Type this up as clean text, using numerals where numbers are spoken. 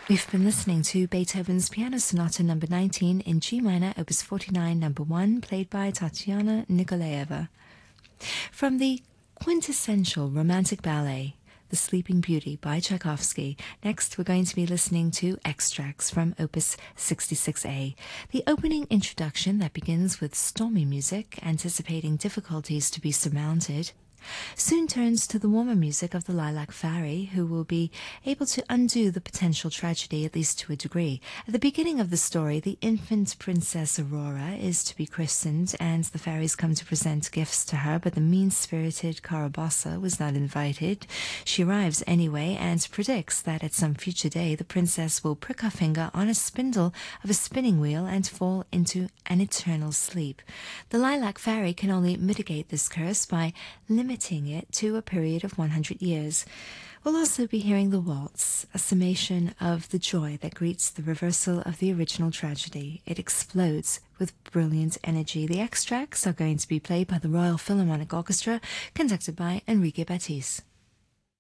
We've been listening to Beethoven's Piano Sonata No. 19 in G minor, Opus 49, No. 1, played by Tatiana Nikolaeva. From the quintessential romantic ballet, The Sleeping Beauty by Tchaikovsky, next we're going to be listening to extracts from Opus 66A, the opening introduction that begins with stormy music, anticipating difficulties to be surmounted, soon turns to the warmer music of the Lilac Fairy, who will be able to undo the potential tragedy, at least to a degree. At the beginning of the story, the infant Princess Aurora is to be christened, and the fairies come to present gifts to her, but the mean-spirited Carabossa was not invited. She arrives anyway and predicts that at some future day the princess will prick her finger on a spindle of a spinning wheel and fall into an eternal sleep. The Lilac Fairy can only mitigate this curse by limiting it to a period of 100 years. We'll also be hearing the waltz, a summation of the joy that greets the reversal of the original tragedy. It explodes with brilliant energy. The extracts are going to be played by the Royal Philharmonic Orchestra, conducted by Enrique Batiste.